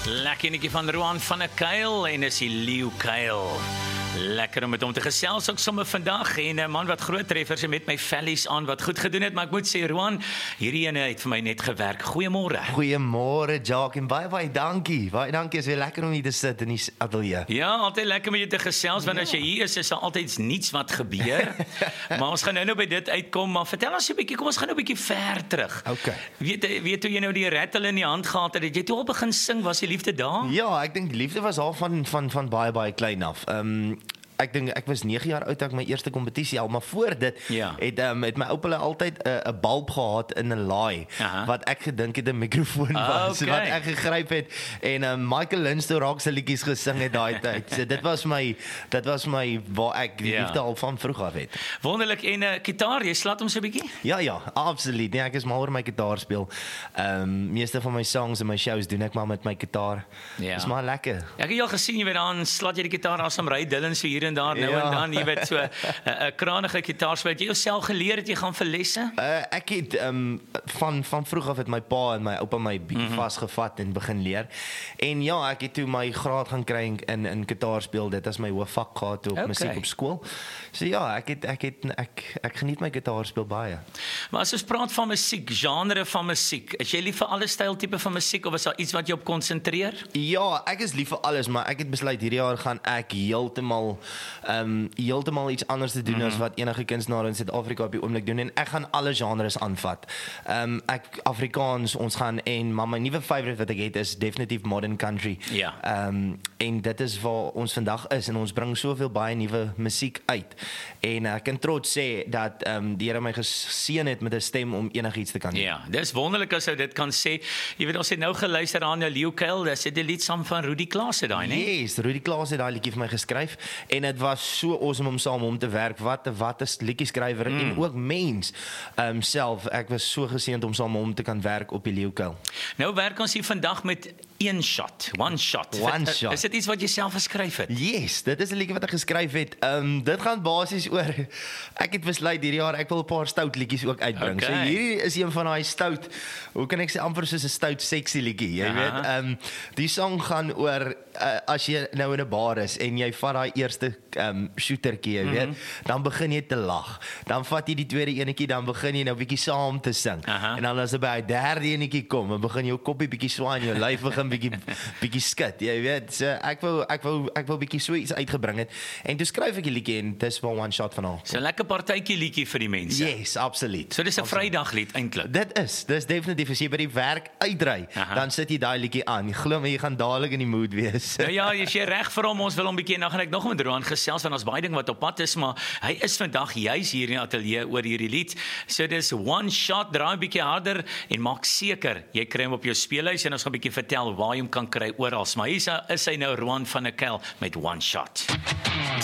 Lekker netjie van Roan van 'n Kuil en is die Leeu Kuil. Lekker om met hom te gesels ook sommer vandag en 'n man wat groot treffers en met my vellies aan wat goed gedoen het, maar ek moet sê Roan, hierdie ene het vir my net gewerk. Goeiemôre. Goeiemôre Jacques en baie dankie. Baie dankie, is weer lekker om hier te sit in die ateljee. Ja, altyd lekker met jou te gesels want as jy hier is daar altyd niets wat gebeur. Maar ons gaan nou by dit uitkom, maar vertel ons 'n bietjie, kom ons gaan nou 'n bietjie ver terug. Okay. Weet toe jy nou die rattle in die hand gehad het jy toe al begin sing, was die liefde daar? Ja, ek dink die liefde was al van baie klein af. Ek dink ek was 9 jaar oud toe ek my eerste kompetisie al, maar voor dit het my oupa altyd 'n bulb gehad in 'n laai wat ek gedink het 'n mikrofoon was wat ek gegryp het en Michael Linstow raak se liedjies gesing het daai tyd. So dit was my waar ek die liefde al van vroeg af het. Wonderlik en gitaar, jy slaat hom so 'n bietjie? Ja, absoluut. Nee, ek is mal oor my gitaar speel. Meeste van my songs en my shows doen ek maar met my gitaar. Dis maar lekker. Ek het jou gesien jy weet dan slaat jy die gitaar as om ry Dylan so hier en daar nou en dan, jy weet so 'n kranige gitaar speel. Het jy jouself geleer het jy gaan vir lesse? Ek het van vroeg af het my pa en my oupa my bietjie vasgevat en begin leer. En ja, ek het toe my graad gaan kry in gitaar speel. Dit as my hoofvak gehad op musiek op skool. So ja, ek geniet my gitaar speel baie. Maar as ons praat van musiek, genre van musiek, is jy lief vir alle styl tipe van musiek of is daar iets wat jy op konsentreer? Ja, ek is lief vir alles, maar ek het besluit hierdie jaar gaan ek heeltemal iets anders te doen as wat enige kunstenaar in Suid-Afrika op die oomblik doen en ek gaan alle genres aanvat. Afrikaans ons gaan maar my nuwe favourite wat ek het is definitief modern country. Ja. En dit is waar ons vandag is en ons bring soveel baie nuwe musiek uit. En ek kan trots sê dat die Here my geseën het met 'n stem om enigiets te kan doen. Ja, dis wonderlik as jy dit kan sê. Jy weet ons het nou geluister aan jou Leeu Kuil, dis 'n lied saam van Rudy Klaas daai, né? Yes, Rudy Klaas het daai liedjie vir my geskryf en dit was so awesome om saam hom te werk. Wat 'n liedjieskrywer en ook mens self. Ek was so geseënd om saam hom te kan werk op die Leeu Kuil. Nou werk ons hier vandag met one shot. Is dit iets wat jy self geskryf het? Yes, dit is 'n liedjie wat ek geskryf het. Dit gaan basies oor ek het besluit hierdie jaar ek wil 'n paar stout liedjies ook uitbring. So hierdie is een van daai stout, hoe kan ek sê amper soos 'n stout sexy liedjie, jy weet. Die song gaan oor as jy nou in 'n bar is en jy vat daai eerste shootertjie, jy weet, dan begin jy te lag. Dan vat jy die tweede enetjie, dan begin jy nou bietjie saam te sing. En dan as jy by die derde enetjie kom, dan begin jou koppie bietjie swaan, jou lyf begin bietjie skud, jy weet. So ek wou bietjie so iets uitgebring het. En toe skryf ek die liedjie en dis wel one shot van al. So 'n lekker partytjie liedjie vir die mense. Yes, absoluut. So dis 'n Vrydaglied eintlik. Dis definitief as jy by die werk uitry, dan sit jy daai liedjie aan. Jy glo my jy gaan dadelik in die mood wees. Nou ja, jy sê reg vir hom, ons wil hom bietjie nou gaan ek nog met Roan gesels want ons baie ding wat op pad is, maar hy is vandag juis hier in die ateljee oor hierdie lied. So dis one shot, draai bietjie harder en maak seker jy kry hom op jou speelhuis en ons gaan bietjie vertel waar jy hom kan kry oral. Maar hier is hy nou Roan van 'n Kuil met one shot.